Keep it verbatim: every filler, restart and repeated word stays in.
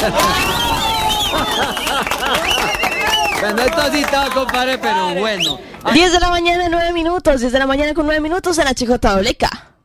Bueno, esto sí estaba, compadre, pero bueno. diez de la mañana, nueve minutos. diez de la mañana con nueve minutos en la Chicota W K.